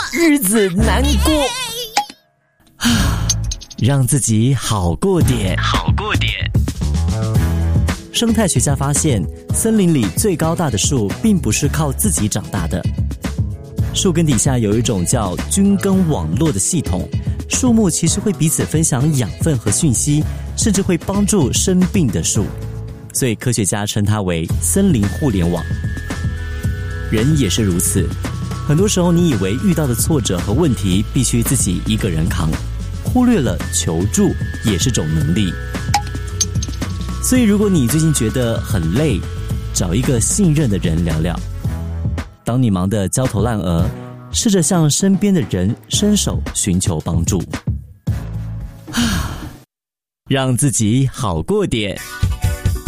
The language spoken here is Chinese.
日子难过。让自己好过点。生态学家发现，森林里最高大的树并不是靠自己长大的。树根底下有一种叫菌根网络的系统，树木其实会彼此分享养分和讯息，甚至会帮助生病的树，所以科学家称它为森林互联网。人也是如此，很多时候你以为遇到的挫折和问题必须自己一个人扛，忽略了求助也是种能力。所以如果你最近觉得很累，找一个信任的人聊聊。当你忙得焦头烂额，试着向身边的人伸手寻求帮助，让自己好过点。